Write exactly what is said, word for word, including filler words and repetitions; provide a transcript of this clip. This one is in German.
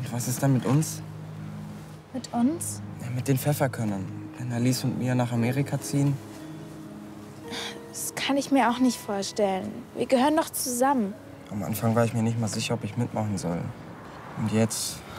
Was ist dann mit uns? Mit uns? Ja, mit den Pfefferkörnern. Wenn Alice und Mia nach Amerika ziehen. Das kann ich mir auch nicht vorstellen. Wir gehören doch zusammen. Am Anfang war ich mir nicht mal sicher, ob ich mitmachen soll. Und jetzt